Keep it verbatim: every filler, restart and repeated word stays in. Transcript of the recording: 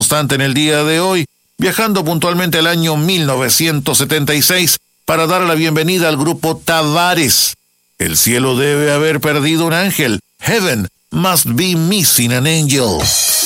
constante en el día de hoy, viajando puntualmente al año mil novecientos setenta y seis para dar la bienvenida al grupo Tavares. El cielo debe haber perdido un ángel. Heaven must be missing an angel.